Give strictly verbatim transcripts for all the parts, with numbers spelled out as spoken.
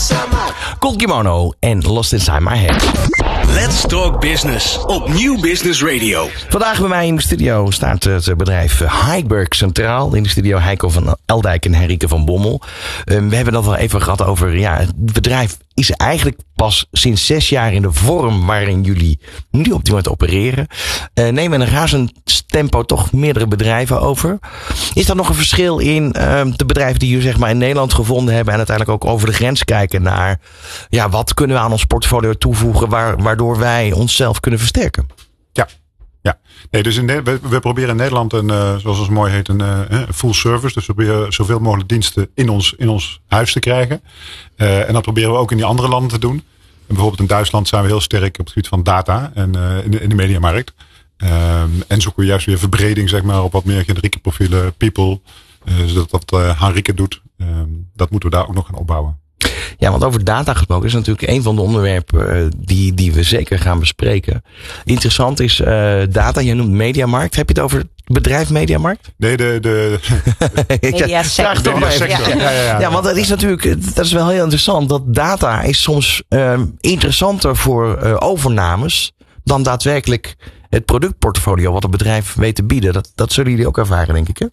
Cold Kimono en Lost Inside My Head. Let's Talk Business op Nieuw Business Radio. Vandaag bij mij in de studio staat het bedrijf Hyberg centraal. In de studio Heiko van Eldijk en Henrike van Bommel. Uh, we hebben het al even gehad over, ja, het bedrijf is eigenlijk pas sinds zes jaar in de vorm waarin jullie nu op dit moment opereren. Uh, nemen een razend tempo toch meerdere bedrijven over. Is er nog een verschil in uh, de bedrijven die jullie zeg maar in Nederland gevonden hebben en uiteindelijk ook over de grens kijken naar, ja, wat kunnen we aan ons portfolio toevoegen waar, waardoor wij onszelf kunnen versterken? Ja. Ja, nee, dus in de, we, we proberen in Nederland een, uh, zoals het mooi heet, een uh, full service. Dus we proberen zoveel mogelijk diensten in ons, in ons huis te krijgen. Uh, en dat proberen we ook in die andere landen te doen. En bijvoorbeeld in Duitsland zijn we heel sterk op het gebied van data en uh, in, de, in de mediamarkt. Um, en zoeken we juist weer verbreding, zeg maar, op wat meer generieke profielen, people. Uh, zodat dat uh, Henrike doet. Um, dat moeten we daar ook nog gaan opbouwen. Ja, want over data gesproken is natuurlijk een van de onderwerpen uh, die, die we zeker gaan bespreken. Interessant is uh, data, je noemt Mediamarkt. Heb je het over het bedrijf Mediamarkt? Nee, de... de, de Mediasector. Mediasector. Ja. Ja, ja, ja. Ja, want dat is natuurlijk, dat is wel heel interessant. Dat data is soms uh, interessanter voor uh, overnames dan daadwerkelijk het productportfolio wat het bedrijf weet te bieden. Dat, dat zullen jullie ook ervaren, denk ik, hè?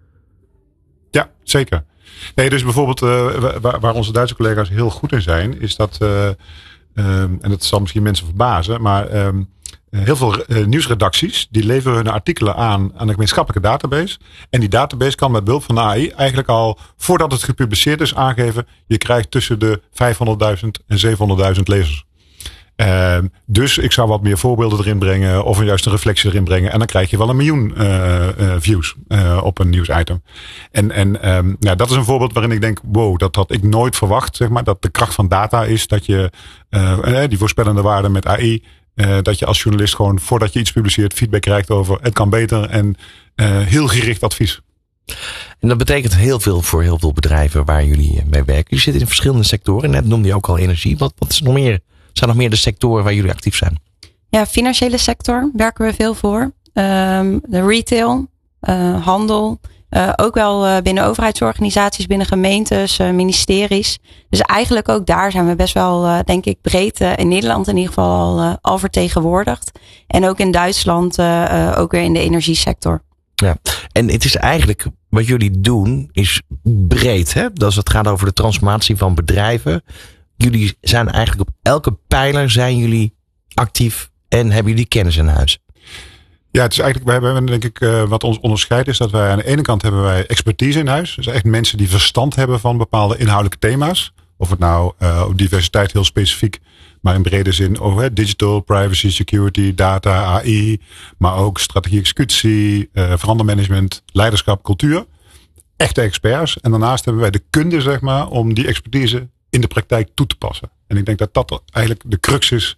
Ja, zeker. Nee, dus bijvoorbeeld uh, waar, waar onze Duitse collega's heel goed in zijn, is dat, uh, um, en dat zal misschien mensen verbazen, maar um, heel veel uh, nieuwsredacties die leveren hun artikelen aan aan een gemeenschappelijke database. En die database kan met behulp van de A I eigenlijk al, voordat het gepubliceerd is, aangeven, je krijgt tussen de vijfhonderdduizend en zevenhonderdduizend lezers. Uh, dus ik zou wat meer voorbeelden erin brengen of een juist een reflectie erin brengen. En dan krijg je wel een miljoen uh, uh, views uh, op een nieuwsitem. En, en um, nou, dat is een voorbeeld waarin ik denk, wow, dat had ik nooit verwacht. Zeg maar, dat de kracht van data is dat je uh, die voorspellende waarde met A I, uh, dat je als journalist gewoon voordat je iets publiceert feedback krijgt over het kan beter en uh, heel gericht advies. En dat betekent heel veel voor heel veel bedrijven waar jullie mee werken. Jullie zitten in verschillende sectoren. Net noemde je ook al energie. Wat, wat is er nog meer? Zijn nog meer de sectoren waar jullie actief zijn? Ja, financiële sector werken we veel voor. Um, de retail, uh, handel. Uh, ook wel uh, binnen overheidsorganisaties, binnen gemeentes, uh, ministeries. Dus eigenlijk ook daar zijn we best wel, uh, denk ik, breed uh, in Nederland in ieder geval al, uh, al vertegenwoordigd. En ook in Duitsland, uh, uh, ook weer in de energiesector. Ja, en het is eigenlijk, wat jullie doen, is breed. Hè? Als het gaat over de transformatie van bedrijven. Jullie zijn eigenlijk op elke pijler zijn jullie actief en hebben jullie kennis in huis. Ja, het is eigenlijk, wij hebben denk ik, uh, wat ons onderscheidt is dat wij aan de ene kant hebben wij expertise in huis. Dus echt mensen die verstand hebben van bepaalde inhoudelijke thema's. Of het nou uh, op diversiteit heel specifiek, maar in brede zin over uh, digital, privacy, security, data, A I. Maar ook strategie, executie, uh, verandermanagement, leiderschap, cultuur. Echte experts. En daarnaast hebben wij de kunde, zeg maar, om die expertise in de praktijk toe te passen. En ik denk dat dat eigenlijk de crux is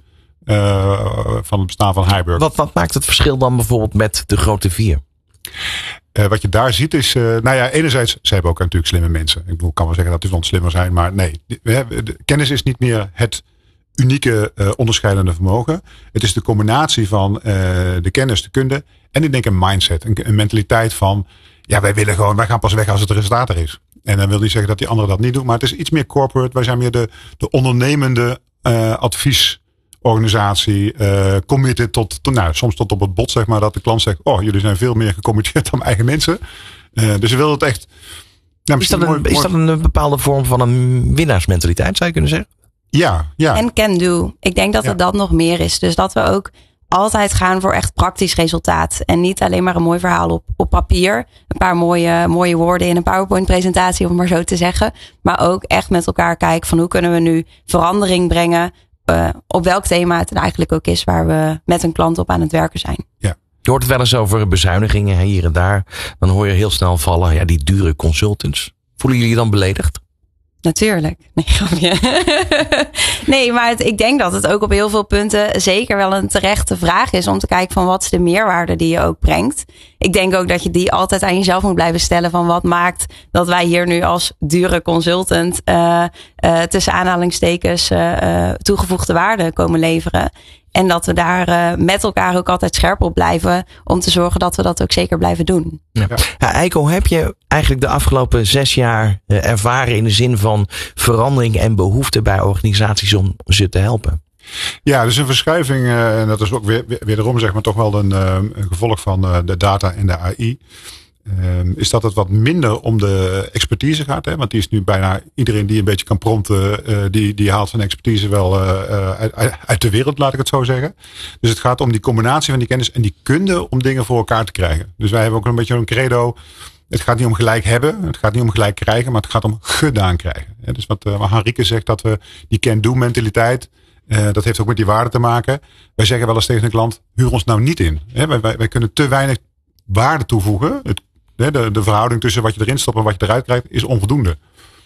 uh, van het bestaan van Hyberg. Wat, wat maakt het verschil dan bijvoorbeeld met de grote vier? Uh, wat je daar ziet is, uh, nou ja, enerzijds, ze hebben ook natuurlijk slimme mensen. Ik bedoel, kan wel zeggen dat die van slimmer zijn, maar nee. We hebben, de kennis is niet meer het unieke uh, onderscheidende vermogen. Het is de combinatie van uh, de kennis, de kunde en ik denk een mindset, een, een mentaliteit van, ja, wij willen gewoon, wij gaan pas weg als het resultaat er is. En dan wil niet zeggen dat die anderen dat niet doen. Maar het is iets meer corporate. Wij zijn meer de, de ondernemende uh, adviesorganisatie. Uh, committed tot, tot, nou, soms tot op het bot, zeg maar. Dat de klant zegt, oh, jullie zijn veel meer gecommitteerd dan mijn eigen mensen. Uh, dus we willen het echt. Nou, is dat, een, mooi, is dat een bepaalde vorm van een winnaarsmentaliteit, zou je kunnen zeggen? Ja, ja. En can do. Ik denk dat ja. het dat nog meer is. Dus dat we ook altijd gaan voor echt praktisch resultaat. En niet alleen maar een mooi verhaal op, op papier. Een paar mooie, mooie woorden in een PowerPoint presentatie, om maar zo te zeggen. Maar ook echt met elkaar kijken van hoe kunnen we nu verandering brengen. Uh, op welk thema het eigenlijk ook is waar we met een klant op aan het werken zijn. Ja. Je hoort het wel eens over bezuinigingen hier en daar. Dan hoor je heel snel vallen, ja, die dure consultants. Voelen jullie je dan beledigd? Natuurlijk. Nee, grapje. Nee, maar het, ik denk dat het ook op heel veel punten zeker wel een terechte vraag is om te kijken van wat is de meerwaarde die je ook brengt. Ik denk ook dat je die altijd aan jezelf moet blijven stellen van wat maakt dat wij hier nu als dure consultant uh, uh, tussen aanhalingstekens uh, uh, toegevoegde waarde komen leveren. En dat we daar uh, met elkaar ook altijd scherp op blijven. Om te zorgen dat we dat ook zeker blijven doen. Ja. Ja, Eiko, heb je eigenlijk de afgelopen zes jaar uh, ervaren in de zin van verandering en behoefte bij organisaties om ze te helpen? Ja, dus een verschuiving. Uh, en dat is ook weer, weer, wederom zeg maar toch wel een, uh, een gevolg van uh, de data en de A I. Um, is dat het wat minder om de expertise gaat. Hè? Want die is nu bijna iedereen die een beetje kan prompten. Uh, die, die haalt zijn expertise wel uh, uit, uit de wereld, laat ik het zo zeggen. Dus het gaat om die combinatie van die kennis en die kunde om dingen voor elkaar te krijgen. Dus wij hebben ook een beetje een credo. Het gaat niet om gelijk hebben. Het gaat niet om gelijk krijgen. Maar het gaat om gedaan krijgen. Hè? Dus wat, uh, wat Henrike zegt, dat we die can-do mentaliteit. Uh, dat heeft ook met die waarde te maken. Wij zeggen wel eens tegen een klant, huur ons nou niet in. Hè? Wij, wij, wij kunnen te weinig waarde toevoegen. Het De, de verhouding tussen wat je erin stopt en wat je eruit krijgt is onvoldoende.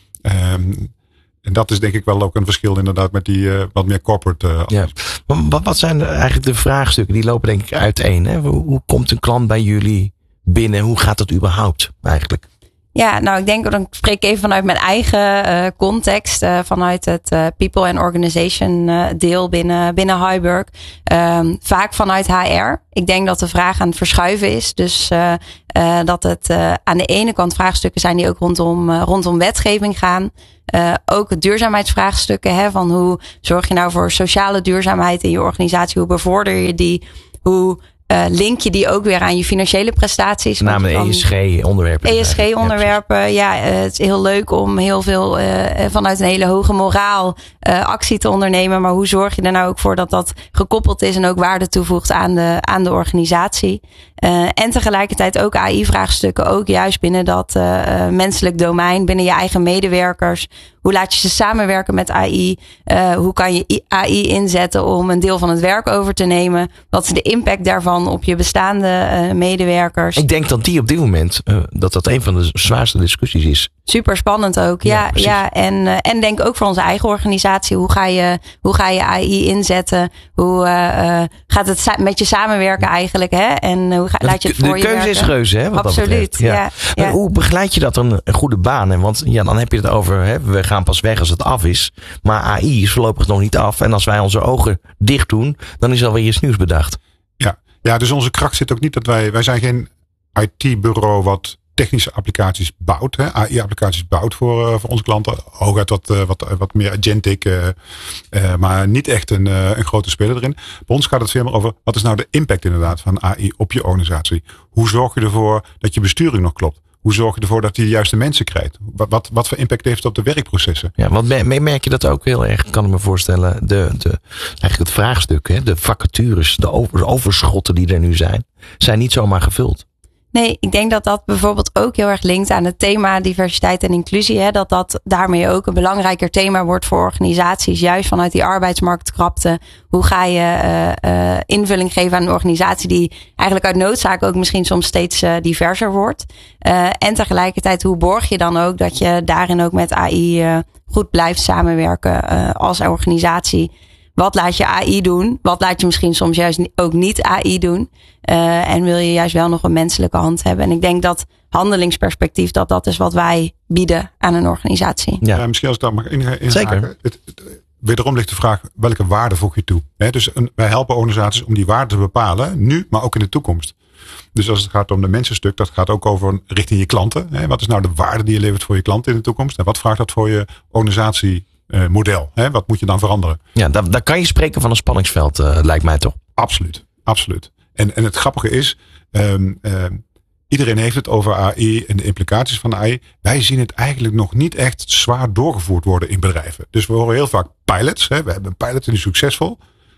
Um, en dat is denk ik wel ook een verschil inderdaad met die uh, wat meer corporate. Uh, ja. Wat, wat zijn eigenlijk de vraagstukken? Die lopen denk ik uiteen. Hè? Hoe, hoe komt een klant bij jullie binnen? Hoe gaat dat überhaupt eigenlijk? Ja, nou ik denk, dan spreek ik even vanuit mijn eigen uh, context. Uh, vanuit het uh, people and organization uh, deel binnen, binnen Heiberg. Um, vaak vanuit H R. Ik denk dat de vraag aan het verschuiven is. Dus uh, uh, dat het uh, aan de ene kant vraagstukken zijn die ook rondom, uh, rondom wetgeving gaan. Uh, ook duurzaamheidsvraagstukken. Hè, van hoe zorg je nou voor sociale duurzaamheid in je organisatie? Hoe bevorder je die? Hoe Uh, link je die ook weer aan je financiële prestaties? Namelijk E S G-onderwerpen. E S G-onderwerpen, ja, ja uh, het is heel leuk om heel veel uh, vanuit een hele hoge moraal uh, actie te ondernemen. Maar hoe zorg je er nou ook voor dat dat gekoppeld is en ook waarde toevoegt aan de, aan de organisatie? Uh, en tegelijkertijd ook A I-vraagstukken, ook juist binnen dat uh, uh, menselijk domein, binnen je eigen medewerkers. Hoe laat je ze samenwerken met A I? Uh, hoe kan je A I inzetten om een deel van het werk over te nemen? Wat is de impact daarvan op je bestaande uh, medewerkers? Ik denk dat die op dit moment, uh, dat dat een van de zwaarste discussies is. Super spannend ook, ja. ja, ja. En, uh, en denk ook voor onze eigen organisatie. Hoe ga je, hoe ga je A I inzetten? Hoe uh, uh, gaat het sa- met je samenwerken eigenlijk? Hè? En hoe ga, laat je het voor de je keuze werken? is reuze, hè? Wat Absoluut, dat betreft. Ja. Ja, maar ja. hoe begeleid je dat een, een goede baan? Want ja, dan heb je het over, hè, we gaan pas weg als het af is. Maar A I is voorlopig nog niet af. En als wij onze ogen dicht doen, dan is alweer iets nieuws bedacht. Ja, ja, dus onze kracht zit ook niet dat wij, wij zijn geen I T-bureau wat technische applicaties bouwt. Hè, A I-applicaties bouwt voor, uh, voor onze klanten. Hooguit wat, uh, wat, wat meer agentic, uh, uh, maar niet echt een, uh, een grote speler erin. Bij ons gaat het veel meer over, wat is nou de impact inderdaad van A I op je organisatie? Hoe zorg je ervoor dat je besturing nog klopt? Hoe zorg je ervoor dat je de juiste mensen krijgt? Wat, wat, wat voor impact heeft het op de werkprocessen? Ja, want merk je dat ook heel erg, kan ik me voorstellen, de, de, eigenlijk het vraagstuk, hè, de vacatures, de overschotten die er nu zijn, zijn niet zomaar gevuld. Nee, ik denk dat dat bijvoorbeeld ook heel erg linkt aan het thema diversiteit en inclusie. Hè? Dat dat daarmee ook een belangrijker thema wordt voor organisaties. Juist vanuit die arbeidsmarktkrapte. Hoe ga je uh, uh, invulling geven aan een organisatie die eigenlijk uit noodzaak ook misschien soms steeds uh, diverser wordt. Uh, en tegelijkertijd, hoe borg je dan ook dat je daarin ook met A I uh, goed blijft samenwerken uh, als organisatie. Wat laat je A I doen? Wat laat je misschien soms juist ook niet A I doen? Uh, en wil je juist wel nog een menselijke hand hebben? En ik denk dat handelingsperspectief, dat dat is wat wij bieden aan een organisatie. Ja, ja misschien als ik daar mag inhaken. Zeker. Het, het, wederom ligt de vraag, welke waarde voeg je toe? He, dus een, wij helpen organisaties om die waarde te bepalen, nu, maar ook in de toekomst. Dus als het gaat om de mensenstuk, dat gaat ook over richting je klanten. He, wat is nou de waarde die je levert voor je klanten in de toekomst? En wat vraagt dat voor je organisatie? Uh, model. Hè? Wat moet je dan veranderen? Ja, daar, daar kan je spreken van een spanningsveld, uh, lijkt mij toch? Absoluut, absoluut. En, en het grappige is, um, um, iedereen heeft het over A I en de implicaties van A I. Wij zien het eigenlijk nog niet echt zwaar doorgevoerd worden in bedrijven. Dus we horen heel vaak pilots. Hè? We hebben een pilot en die is succesvol.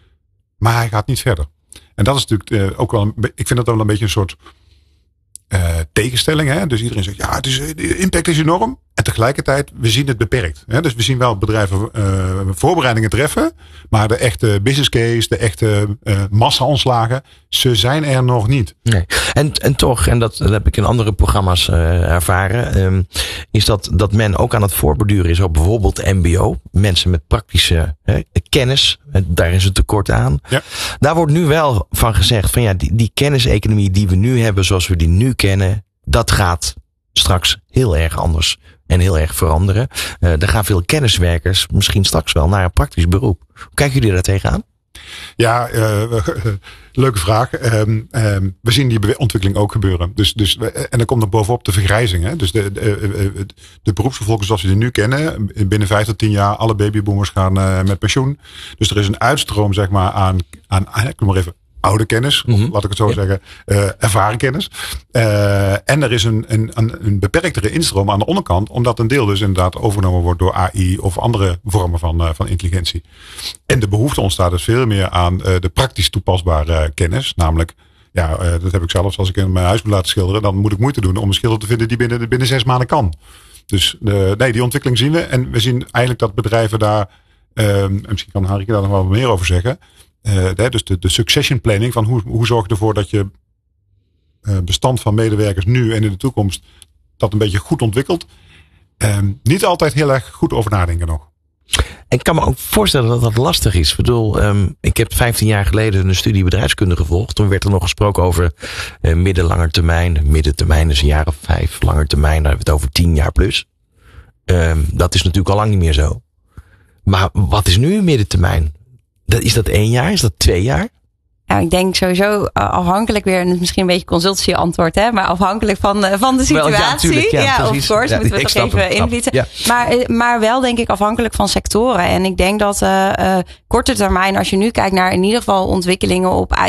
Maar hij gaat niet verder. En dat is natuurlijk uh, ook wel, een, ik vind dat wel een beetje een soort uh, tegenstelling. Hè? Dus iedereen zegt, ja, het is, de impact is enorm. En tegelijkertijd, we zien het beperkt. Hè? Dus we zien wel bedrijven uh, voorbereidingen treffen. Maar de echte business case, de echte uh, massa-ontslagen, ze zijn er nog niet. Nee. En, en toch, en dat, dat heb ik in andere programma's uh, ervaren, um, is dat, dat men ook aan het voorborduren is op bijvoorbeeld M B O. Mensen met praktische hè, kennis, daar is het tekort aan. Ja. Daar wordt nu wel van gezegd, van ja, die, die kenniseconomie die we nu hebben, zoals we die nu kennen, dat gaat straks heel erg anders en heel erg veranderen. Uh, er gaan veel kenniswerkers misschien straks wel naar een praktisch beroep. Hoe kijken jullie daar tegenaan? Ja, uh, leuke vraag. Um, um, we zien die ontwikkeling ook gebeuren. Dus, dus, en dan komt er bovenop de vergrijzing. Hè? Dus de, de, de beroepsbevolking zoals we die nu kennen. Binnen vijf tot tien jaar, alle babyboomers gaan uh, met pensioen. Dus er is een uitstroom zeg maar, aan, aan ik noem maar even, oude kennis. Mm-hmm. Of laat ik het zo ja. zeggen, uh, ervaren kennis. Uh, en er is een, een, een beperktere instroom aan de onderkant. Omdat een deel dus inderdaad overgenomen wordt door A I of andere vormen van, uh, van intelligentie. En de behoefte ontstaat dus veel meer aan uh, de praktisch toepasbare kennis. Namelijk, ja, uh, dat heb ik zelfs als ik in mijn huis moet laten schilderen. Dan moet ik moeite doen om een schilder te vinden die binnen, binnen zes maanden kan. Dus uh, nee, die ontwikkeling zien we. En we zien eigenlijk dat bedrijven daar, uh, en misschien kan Harike daar nog wel meer over zeggen. Uh, dus de, de succession planning van hoe, hoe zorg je ervoor dat je uh, bestand van medewerkers nu en in de toekomst dat een beetje goed ontwikkelt. Uh, niet altijd heel erg goed over nadenken nog. Ik kan me ook voorstellen dat dat lastig is. Ik bedoel, um, ik heb vijftien jaar geleden een studie bedrijfskunde gevolgd. Toen werd er nog gesproken over uh, middellange termijn. Middentermijn is een jaar of vijf. Langer termijn, dan hebben we het over tien jaar plus. Um, dat is natuurlijk al lang niet meer zo. Maar wat is nu een middentermijn? Is dat één jaar? Is dat twee jaar? Nou, ik denk sowieso afhankelijk weer, misschien een beetje consultancy antwoord, hè, maar afhankelijk van, van de situatie. Wel, ja, tuurlijk, ja, ja of course, ja, moeten we toch even invlieten. Ja. Maar, maar wel denk ik afhankelijk van sectoren. En ik denk dat uh, uh, korte termijn, als je nu kijkt naar in ieder geval ontwikkelingen op